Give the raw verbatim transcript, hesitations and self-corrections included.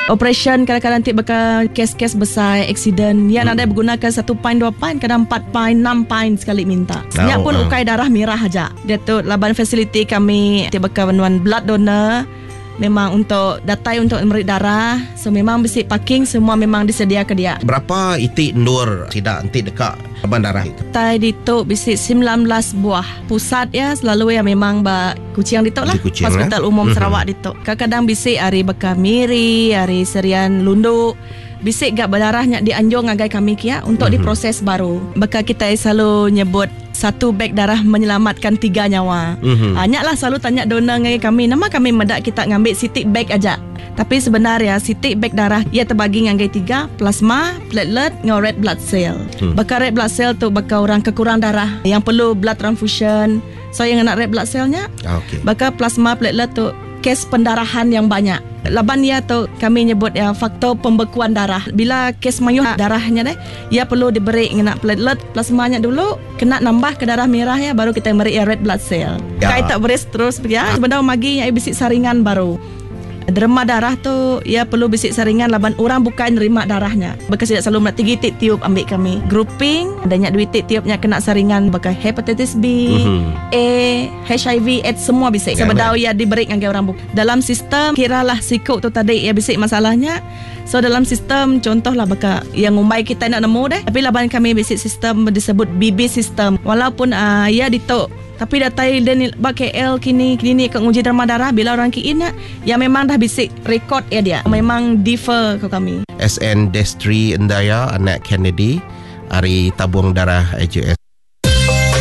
Operation kadang-kadang nanti bakal kes-kes besar, accident. Ya, hmm. ada bergunakan satu pint, dua pint, kadang empat pint, enam pint sekali minta. Sebenarnya oh, pun uh. ukai darah merah aja. Dia tu laban facility kami nanti bakal menuan blood donor. Memang untuk datai untuk memberi darah. So memang besi parking semua memang disedia ke dia. Berapa itik ndur tidak nanti dekat laban darah? Tai dituk besi sembilan belas buah pusat ya, selalu ya memang ba Kuching dituk lah. Kuching, Hospital eh? Umum mm-hmm. Sarawak dituk. Kadang-kadang besi hari beka miri, hari serian lunduk. Bisik gak berdarahnya dianjung agai kami kia untuk mm-hmm. diproses baru. Baka kita selalu nyebut satu beg darah menyelamatkan tiga nyawa. Mm-hmm. Hanya lah selalu tanya donor ngai kami, nama kami medak kita ngambil sitik beg aja. Tapi sebenarnya sitik beg darah ia terbagi ngai tiga, plasma, platelet, ngau red blood cell. Mm. Baka red blood cell tu baka orang kekurang darah yang perlu blood transfusion. So yang nak red blood cellnya, okay. Baka plasma, platelet tu kes pendarahan yang banyak. Laban ia tu kami nyebut ya faktor pembekuan darah. Bila kes mayuh darahnya deh, ia perlu diberi kena platelet plasmanya dulu, kena nambah ke darah merah ya, baru kita beri ya red blood cell. Ya. Kai tak beres terus ya, sebenarnya magi ya bisik saringan baru. Derma darah tu ia perlu bisik saringan laban orang bukan nerima darahnya. Bekas tidak selalu nak tiga titik tiup ambil kami. Grouping adanya dua titik tiupnya kena saringan bekas hepatitis B, mm-hmm. A, H I V, AIDS semua bisik. Sebenarnya ia diberi dengan orang bukan. Dalam sistem kiralah sikuk tu tadi ia bisik masalahnya. So dalam sistem contohlah bekas yang umbai kita nak nemu deh. Tapi laban kami bisik sistem disebut B B system. Walaupun uh, ia ditok tapi datai dan bak K L kini kini ke uji derma darah bila orang kiin ya memang dah bisik rekod ya dia memang differ ke kami. S N Destri Endaya anak Kennedy hari tabung darah H U S